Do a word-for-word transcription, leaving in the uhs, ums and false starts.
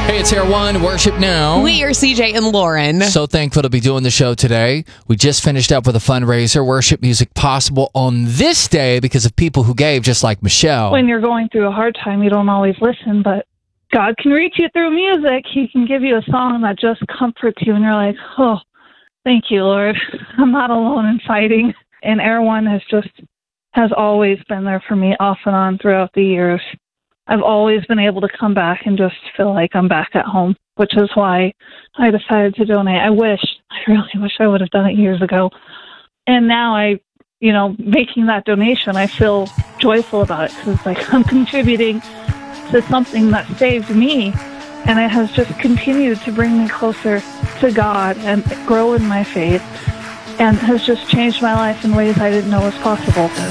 Hey, it's Air One, Worship Now. We are C J and Lauren. So thankful to be doing the show today. We just finished up with a fundraiser, Worship Music Possible, on this day because of people who gave, just like Michelle. When you're going through a hard time, you don't always listen, but God can reach you through music. He can give you a song that just comforts you, and you're like, oh, thank you, Lord. I'm not alone in fighting. And Air One has just, has always been there for me off and on throughout the years. I've always been able to come back and just feel like I'm back at home, which is why I decided to donate. I wish, I really wish I would have done it years ago. And now I, you know, making that donation, I feel joyful about it because it's like I'm contributing to something that saved me, and it has just continued to bring me closer to God and grow in my faith, and has just changed my life in ways I didn't know was possible.